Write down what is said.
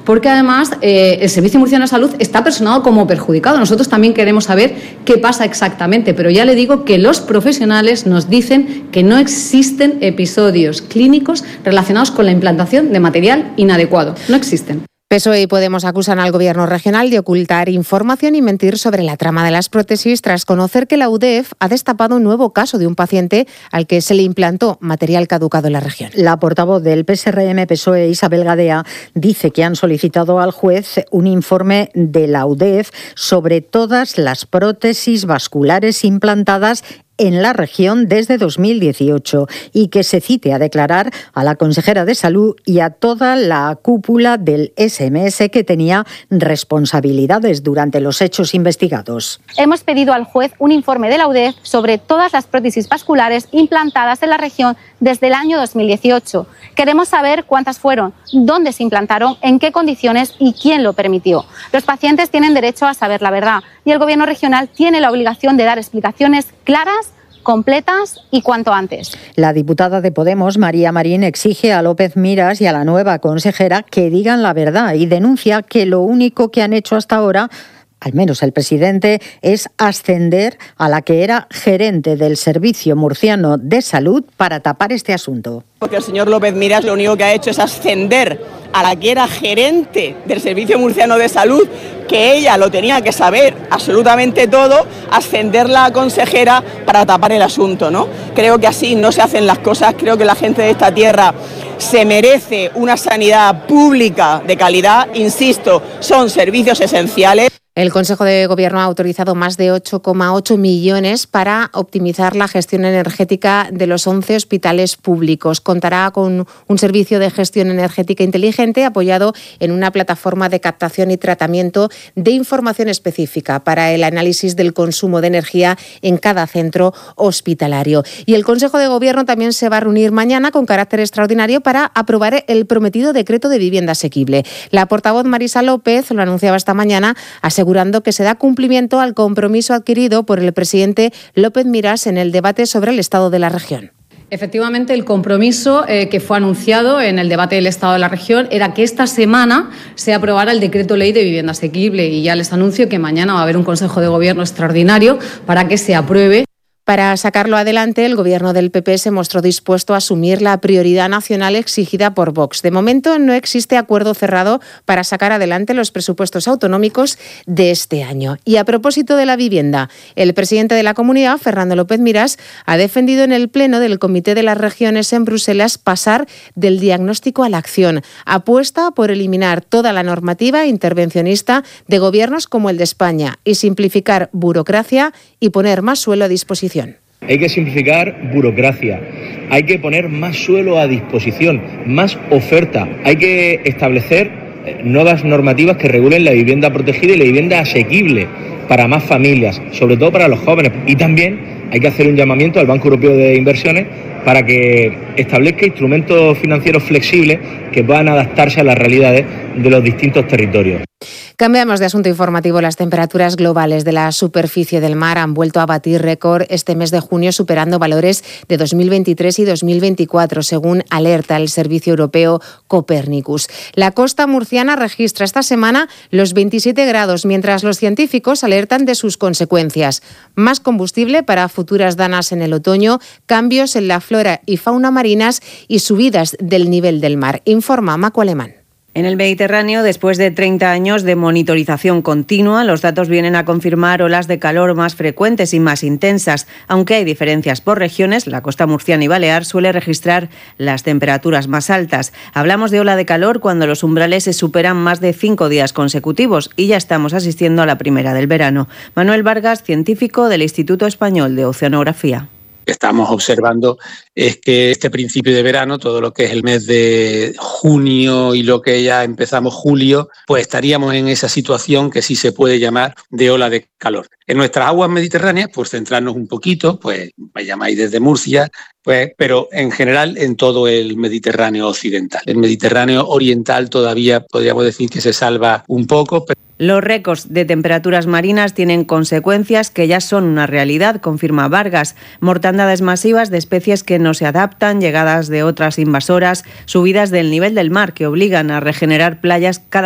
porque además el Servicio Murciano de Salud está personado como perjudicado. Nosotros también queremos saber qué pasa exactamente, pero ya le digo que los profesionales nos dicen que no existen episodios clínicos relacionados con la implantación de material inadecuado. No existen. PSOE y Podemos acusan al Gobierno regional de ocultar información y mentir sobre la trama de las prótesis tras conocer que la UDEF ha destapado un nuevo caso de un paciente al que se le implantó material caducado en la región. La portavoz del PSRM-PSOE, Isabel Gadea, dice que han solicitado al juez un informe de la UDEF sobre todas las prótesis vasculares implantadas en la región desde 2018 y que se cite a declarar a la consejera de Salud y a toda la cúpula del SMS que tenía responsabilidades durante los hechos investigados. Hemos pedido al juez un informe de la UDEF sobre todas las prótesis vasculares implantadas en la región desde el año 2018. Queremos saber cuántas fueron, dónde se implantaron, en qué condiciones y quién lo permitió. Los pacientes tienen derecho a saber la verdad y el Gobierno regional tiene la obligación de dar explicaciones claras, completas y cuanto antes. La diputada de Podemos, María Marín, exige a López Miras y a la nueva consejera que digan la verdad y denuncia que lo único que han hecho hasta ahora, al menos el presidente, es ascender a la que era gerente del Servicio Murciano de Salud para tapar este asunto. Porque el señor López Miras lo único que ha hecho es ascender a la que era gerente del Servicio Murciano de Salud, que ella lo tenía que saber absolutamente todo, ascenderla a consejera para tapar el asunto, ¿no? Creo que así no se hacen las cosas, creo que la gente de esta tierra se merece una sanidad pública de calidad, insisto, son servicios esenciales. El Consejo de Gobierno ha autorizado más de 8,8 millones para optimizar la gestión energética de los 11 hospitales públicos. Contará con un servicio de gestión energética inteligente apoyado en una plataforma de captación y tratamiento de información específica para el análisis del consumo de energía en cada centro hospitalario. Y el Consejo de Gobierno también se va a reunir mañana con carácter extraordinario para aprobar el prometido decreto de vivienda asequible. La portavoz Marisa López lo anunciaba esta mañana, asegurando que se da cumplimiento al compromiso adquirido por el presidente López Miras en el debate sobre el estado de la región. Efectivamente, el compromiso que fue anunciado en el debate del Estado de la región era que esta semana se aprobara el decreto ley de vivienda asequible y ya les anuncio que mañana va a haber un Consejo de Gobierno extraordinario para que se apruebe. Para sacarlo adelante, el Gobierno del PP se mostró dispuesto a asumir la prioridad nacional exigida por Vox. De momento no existe acuerdo cerrado para sacar adelante los presupuestos autonómicos de este año. Y a propósito de la vivienda, el presidente de la Comunidad, Fernando López Miras, ha defendido en el Pleno del Comité de las Regiones en Bruselas pasar del diagnóstico a la acción. Apuesta por eliminar toda la normativa intervencionista de gobiernos como el de España y simplificar burocracia y poner más suelo a disposición. Hay que simplificar burocracia, hay que poner más suelo a disposición, más oferta, hay que establecer nuevas normativas que regulen la vivienda protegida y la vivienda asequible para más familias, sobre todo para los jóvenes. Y también hay que hacer un llamamiento al Banco Europeo de Inversiones para que establezca instrumentos financieros flexibles que puedan adaptarse a las realidades de los distintos territorios. Cambiamos de asunto informativo. Las temperaturas globales de la superficie del mar han vuelto a batir récord este mes de junio, superando valores de 2023 y 2024, según alerta el Servicio Europeo Copernicus. La costa murciana registra esta semana los 27 grados, mientras los científicos alertan de sus consecuencias. Más combustible para futuras danas en el otoño, cambios en la flora y fauna marinas y subidas del nivel del mar, informa Maco Alemán. En el Mediterráneo, después de 30 años de monitorización continua, los datos vienen a confirmar olas de calor más frecuentes y más intensas. Aunque hay diferencias por regiones, la costa murciana y balear suele registrar las temperaturas más altas. Hablamos de ola de calor cuando los umbrales se superan más de 5 días consecutivos y ya estamos asistiendo a la primera del verano. Manuel Vargas, científico del Instituto Español de Oceanografía. Que estamos observando es que este principio de verano, todo lo que es el mes de junio y lo que ya empezamos julio, pues estaríamos en esa situación que sí se puede llamar de ola de calor. En nuestras aguas mediterráneas, pues centrarnos un poquito, pues me llamáis desde Murcia, pues, pero en general en todo el Mediterráneo occidental. El Mediterráneo oriental todavía podríamos decir que se salva un poco. Los récords de temperaturas marinas tienen consecuencias que ya son una realidad, confirma Vargas. Mortandades masivas de especies que no se adaptan, llegadas de otras invasoras, subidas del nivel del mar que obligan a regenerar playas cada